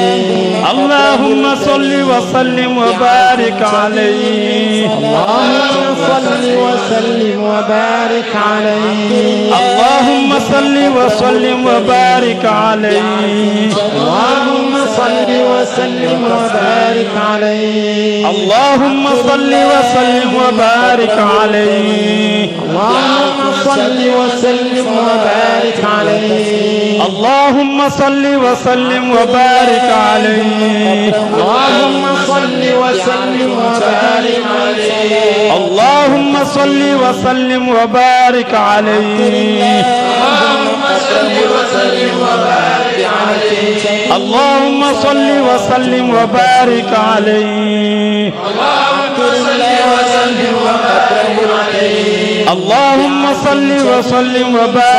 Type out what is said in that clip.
اللهم صل وسلم وبارك عليه. اللهم صل وسلم وبارك عليه. اللهم صل وسلم وبارك عليه. اللهم صل وسلم وبارك عليه. اللهم صل وسلم وبارك عليه. اللهم صل وسلم وبارك عليه. اللهم صل وسلم وبارك عليه. اللهم صل وسلم وبارك عليه. اللهم صل وسلم وبارك عليه. اللهم صل وسلم وبارك عليه. اللهم صل وسلم وبارك عليه. اللهم صل وسلم وبارك عليه. اللهم صل وسلم وبارك